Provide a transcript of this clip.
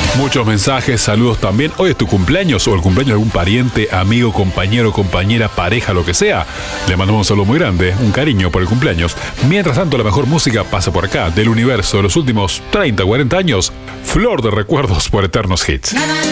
Muchos mensajes, saludos también. Hoy es tu cumpleaños o el cumpleaños de algún pariente, amigo, compañero, compañera, pareja, lo que sea. Le mandamos un saludo muy grande, un cariño por el cumpleaños. Mientras tanto, la mejor música pasa por acá, del universo de los últimos 30, 40 años. Flor de recuerdos por Eternos Hits.